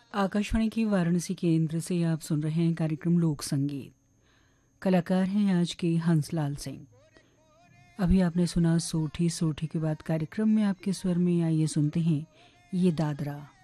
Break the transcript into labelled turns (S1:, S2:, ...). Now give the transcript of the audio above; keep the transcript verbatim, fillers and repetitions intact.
S1: आकाशवाणी की वाराणसी केंद्र से आप सुन रहे हैं कार्यक्रम लोक संगीत। कलाकार हैं आज के हंसलाल सिंह। अभी आपने सुना सोठी सोठी के बाद कार्यक्रम में आपके स्वर में आइए सुनते हैं ये दादरा।